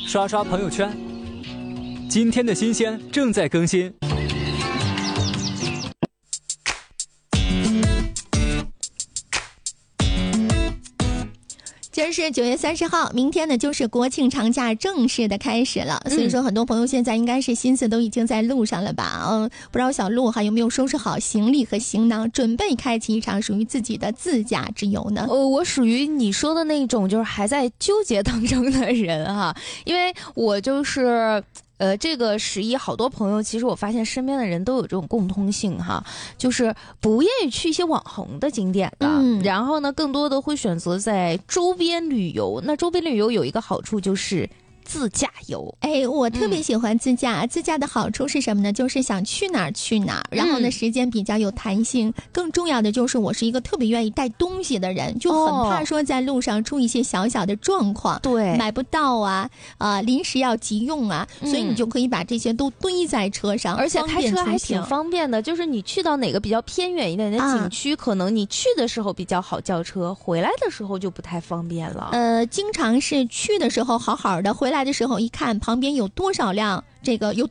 刷刷朋友圈，今天的新鲜正在更新。 今儿是9月30号，明天呢就是国庆长假正式的开始了，所以说很多朋友现在应该是心思都已经在路上了吧？不知道小鹿还有没有收拾好行李和行囊，准备开启一场属于自己的自驾之游呢？ 我属于你说的那种，就是还在纠结当中的人哈，因为我就是。这个11，好多朋友其实我发现身边的人都有这种共通性哈，就是不愿意去一些网红的景点的，然后呢，更多的会选择在周边旅游。那周边旅游有一个好处就是自驾游。 我特别喜欢自驾。自驾的好处是什么呢？就是想去哪儿去哪儿，然后呢，时间比较有弹性。更重要的就是我是一个特别愿意带东西的人，就很怕说在路上出一些小小的状况， 对， 买不到啊，临时要急用啊，所以你就可以把这些都堆在车上， 而且开车还挺方便的。就是你去到哪个比较偏远一点的景区，可能你去的时候比较好叫车，回来的时候就不太方便了。 经常是去的时候好好的，回来的时候一看旁边有多少辆。有